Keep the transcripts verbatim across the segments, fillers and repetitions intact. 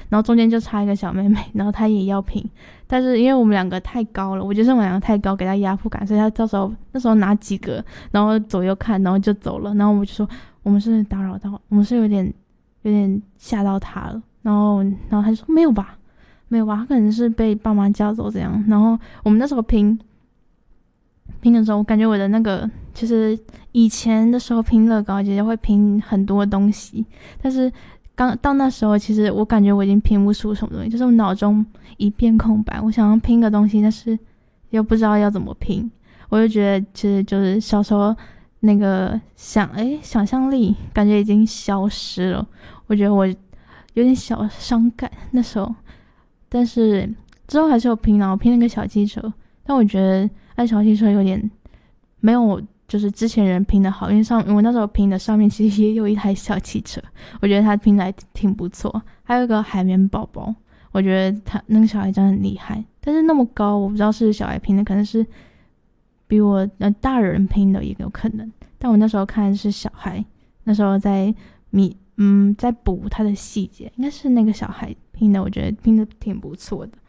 然后中间就差一个小妹妹，然后她也要拼，但是因为我们两个太高了，我觉得我们两个太高给她压迫感，所以她到时候那时候拿几个，然后左右看，然后就走了，然后我就说我们是打扰到，我们是有点有点吓到她了，然后然后她就说没有吧没有吧，她可能是被爸妈叫走这样，然后我们那时候拼拼的时候，我感觉我的那个其实以前的时候拼乐高其实会拼很多东西，但是刚到那时候其实我感觉我已经拼不出什么东西，就是我脑中一片空白，我想要拼个东西，但是又不知道要怎么拼，我就觉得其实就是小时候那个想诶想象力感觉已经消失了，我觉得我有点小伤感那时候，但是之后还是有拼了，我拼那个小汽车，但我觉得那小汽车有点没有就是之前人拼的好，因为上我那时候拼的上面其实也有一台小汽车，我觉得他拼的还挺不错，还有一个海绵宝宝，我觉得他那个小孩真的很厉害，但是那么高我不知道是小孩拼的，可能是比我呃大人拼的也有可能，但我那时候看的是小孩，那时候在米嗯在补他的细节，应该是那个小孩拼的，我觉得拼的挺不错的。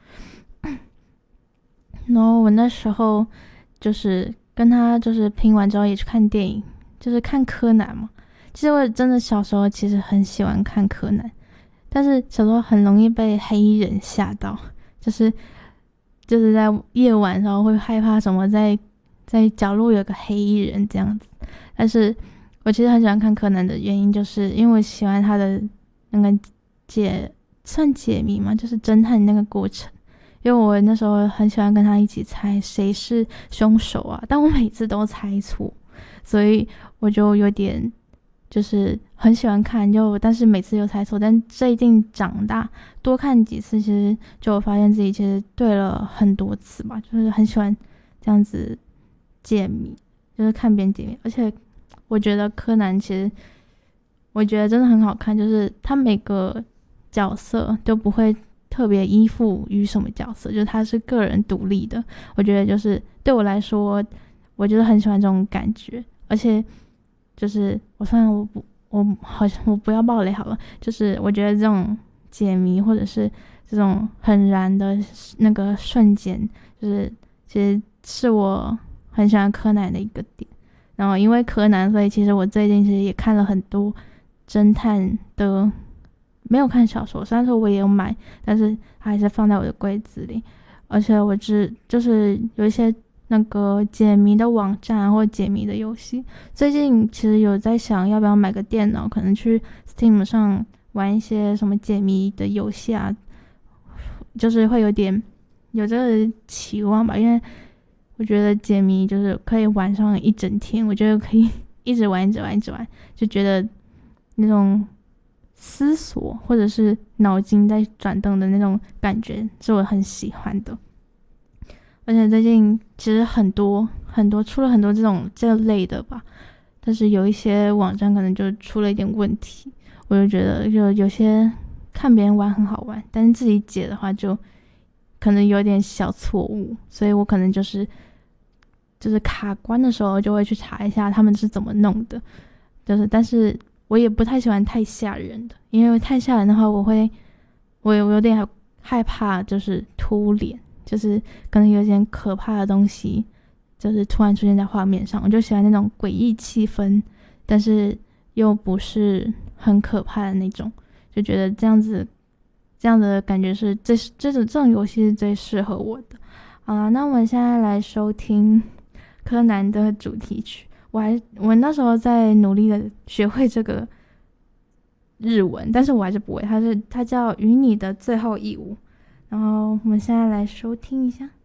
然后我那时候就是跟他就是拼完之后也去看电影，就是看柯南嘛。其实我真的小时候其实很喜欢看柯南，但是小时候很容易被黑衣人吓到，就是就是在夜晚的时候会害怕什么在在角落有个黑衣人这样子。但是我其实很喜欢看柯南的原因，就是因为我喜欢他的那个解算解谜嘛，就是侦探那个过程。因为我那时候很喜欢跟他一起猜谁是凶手啊，但我每次都猜错，所以我就有点就是很喜欢看，就但是每次又猜错。但最近长大多看几次，其实就发现自己其实对了很多次吧，就是很喜欢这样子解谜，就是看别人解谜。而且我觉得柯南其实我觉得真的很好看，就是他每个角色都不会特别依附于什么角色，就是他是个人独立的。我觉得就是对我来说，我就是很喜欢这种感觉。而且就是我算了，我不，我好像我不要爆雷好了。就是我觉得这种解谜或者是这种很燃的那个瞬间，就是其实是我很喜欢柯南的一个点。然后因为柯南，所以其实我最近其实也看了很多侦探的。没有看小说，虽然说我也有买，但是它还是放在我的柜子里。而且我只就是有一些那个解谜的网站或解谜的游戏，最近其实有在想要不要买个电脑，可能去 Steam 上玩一些什么解谜的游戏啊，就是会有点有这个期望吧。因为我觉得解谜就是可以玩上一整天，我觉得可以一直玩一直玩一直玩，就觉得那种思索或者是脑筋在转动的那种感觉是我很喜欢的。而且最近其实很多很多出了很多这种这类的吧，但是有一些网站可能就出了一点问题，我就觉得就有些看别人玩很好玩，但是自己解的话就可能有点小错误，所以我可能就是就是卡关的时候就会去查一下他们是怎么弄的，就是但是我也不太喜欢太吓人的，因为太吓人的话我会我有有点害怕，就是突脸，就是可能有点可怕的东西就是突然出现在画面上，我就喜欢那种诡异气氛但是又不是很可怕的那种，就觉得这样子这样的感觉是这这种这种游戏是最适合我的。好了，那我们现在来收听柯南的主题曲。我还我那时候在努力的学会这个日文，但是我还是不会，它是它叫与你的最后一舞。然后我们现在来收听一下。